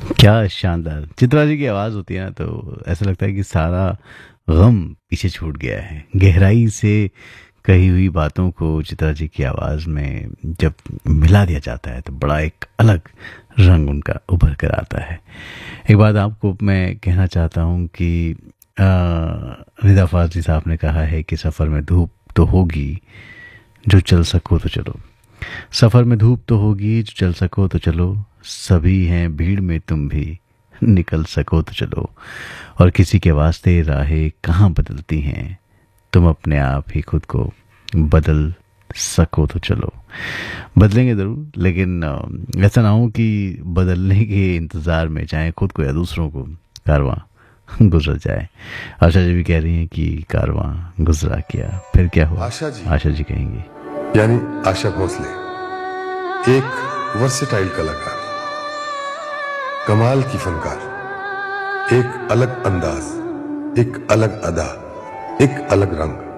क्या शानदार चित्रा जी की आवाज़ होती है ना, तो ऐसा लगता है कि सारा गम पीछे छूट गया है। गहराई से कही हुई बातों को चित्रा जी की आवाज़ में जब मिला दिया जाता है तो बड़ा एक अलग रंग उनका उभर कर आता है। एक बात आपको मैं कहना चाहता हूँ कि अ, निदा फाज़ली साहब ने कहा है कि सफ़र में धूप तो होगी, जो चल सको तो चलो। सफ़र में धूप तो होगी, जो चल सको तो चलो। सभी हैं भीड़ में, तुम भी निकल सको तो चलो। और किसी के वास्ते राहें कहाँ बदलती हैं, तुम अपने आप ही खुद को बदल सको तो चलो। बदलेंगे ज़रूर, लेकिन ऐसा ना हो कि बदलने के इंतज़ार में चाहे खुद को या दूसरों को कारवां गुजर जाए। आशा जी भी कह रही हैं कि कारवां गुजरा किया फिर क्या हुआ। आशा जी आशा जी कहेंगी, यानी आशा भोसले एक वर्सेटाइल कलाकार, कमाल की फनकार, एक अलग अंदाज, एक अलग अदा, एक अलग रंग।